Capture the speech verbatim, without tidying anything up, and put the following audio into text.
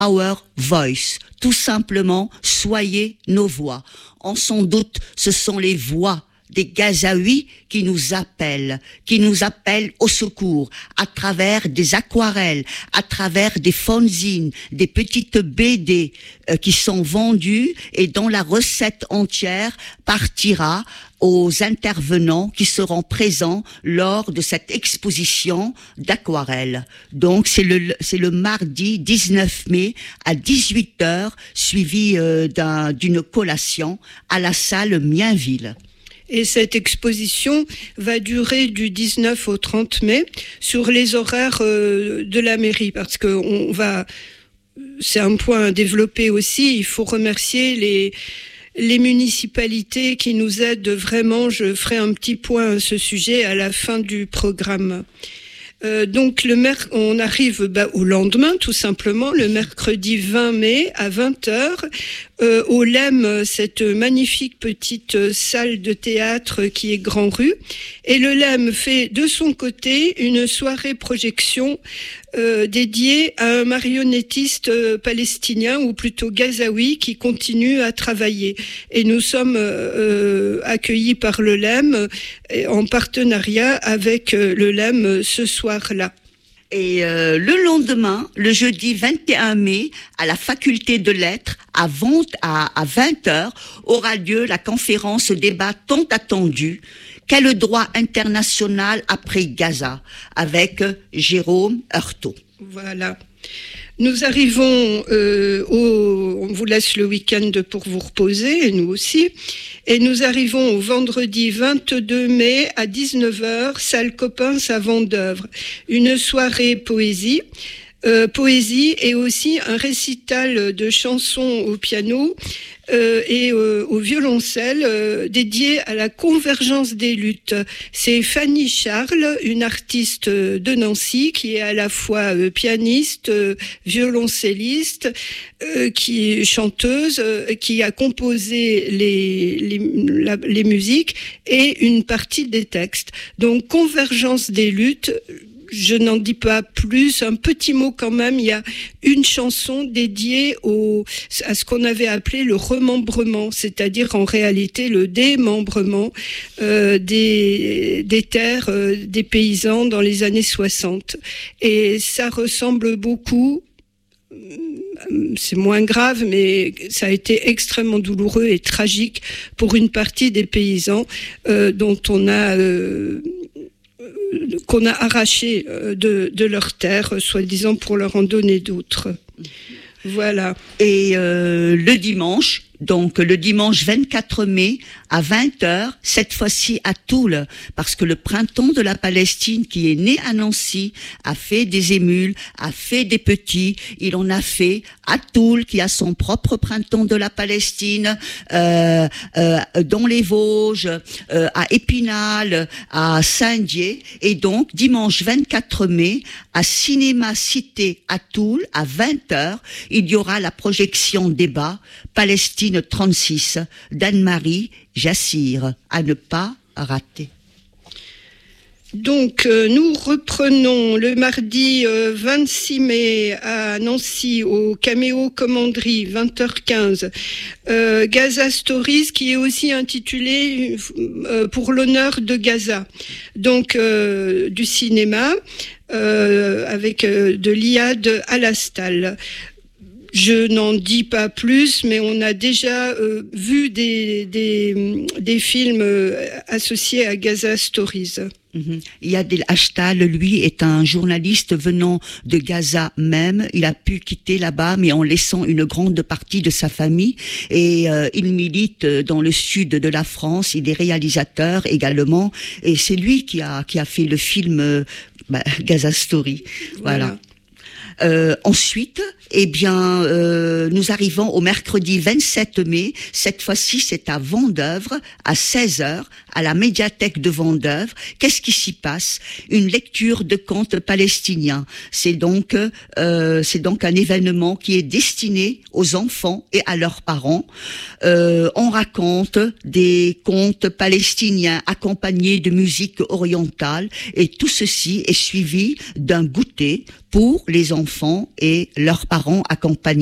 Our Voice, tout simplement, soyez nos voix. En sans doute, ce sont les voix des Gazaouis qui nous appellent, qui nous appellent au secours, à travers des aquarelles, à travers des fanzines, des petites B D euh, qui sont vendues et dont la recette entière partira aux intervenants qui seront présents lors de cette exposition d'aquarelles. Donc c'est le c'est le mardi dix-neuf mai à dix-huit heures, suivi euh, d'un, d'une collation à la salle Mienville. Et cette exposition va durer du dix-neuf au trente mai sur les horaires euh, de la mairie, parce que on va, c'est un point à développer aussi. Il faut remercier les les municipalités qui nous aident vraiment. Je ferai un petit point à ce sujet à la fin du programme. Euh, donc le mer- on arrive bah, au lendemain, tout simplement, le mercredi vingt mai à vingt heures, euh, au L E M, cette magnifique petite salle de théâtre qui est Grand Rue. Et le L E M fait de son côté une soirée projection euh, dédiée à un marionnettiste euh, palestinien, ou plutôt gazaoui, qui continue à travailler. Et nous sommes euh, accueillis par le L E M euh, en partenariat avec euh, le L E M ce soir-là. Et euh, le lendemain, le jeudi vingt et un mai, à la faculté de lettres, à, à, à vingt heures, aura lieu la conférence débat tant attendue « Quel droit international après Gaza ?» avec Jérôme Heurtaud. Voilà. Nous arrivons euh, au... On vous laisse le week-end pour vous reposer, et nous aussi. Et nous arrivons au vendredi vingt-deux mai à dix-neuf heures, salle Coppens à Vendeuvre. Une soirée poésie. Euh, poésie et aussi un récital de chansons au piano euh, et euh, au violoncelle euh, dédié à la convergence des luttes. C'est Fanny Charles, une artiste de Nancy qui est à la fois euh, pianiste, euh, violoncelliste, euh, qui est chanteuse, euh, qui a composé les, les, la, les musiques et une partie des textes. Donc convergence des luttes. Je n'en dis pas plus, un petit mot quand même. Il y a une chanson dédiée au, à ce qu'on avait appelé le remembrement, c'est-à-dire en réalité le démembrement euh, des, des terres euh, des paysans dans les années soixante. Et ça ressemble beaucoup, c'est moins grave, mais ça a été extrêmement douloureux et tragique pour une partie des paysans euh, dont on a... Euh, qu'on a arraché de, de leurs terres, soi-disant pour leur en donner d'autres. Voilà. Et euh, le dimanche, donc le dimanche vingt-quatre mai à vingt heures, cette fois-ci à Toul, parce que le printemps de la Palestine qui est né à Nancy a fait des émules, a fait des petits, il en a fait à Toul qui a son propre printemps de la Palestine, euh, euh, dans les Vosges, euh, à Épinal, à Saint-Dié, et donc dimanche vingt-quatre mai à Cinéma Cité à Toul à vingt heures, il y aura la projection débat Palestine trente-six d'Anne-Marie Jassir, à ne pas rater. Donc euh, nous reprenons le mardi euh, vingt-six mai à Nancy au Caméo Commanderie, vingt heures quinze, euh, Gaza Stories, qui est aussi intitulé euh, pour l'honneur de Gaza, donc euh, du cinéma euh, avec euh, de l'Iyad Alastal. Je n'en dis pas plus, mais on a déjà euh, vu des, des, des films euh, associés à Gaza Stories. Mm-hmm. Iyad El-Ashtal, lui, est un journaliste venant de Gaza même. Il a pu quitter là-bas, mais en laissant une grande partie de sa famille. Et euh, il milite dans le sud de la France. Il est réalisateur également. Et c'est lui qui a qui a fait le film euh, bah, Gaza Story. Voilà. voilà. Euh, ensuite, eh bien, euh, nous arrivons au mercredi vingt-sept mai. Cette fois-ci, c'est à Vendeuvre, à seize heures, à la médiathèque de Vendeuvre. Qu'est-ce qui s'y passe? Une lecture de contes palestiniens. C'est donc, euh, c'est donc un événement qui est destiné aux enfants et à leurs parents. Euh, on raconte des contes palestiniens accompagnés de musique orientale, et tout ceci est suivi d'un goûter pour les enfants enfants et leurs parents accompagnés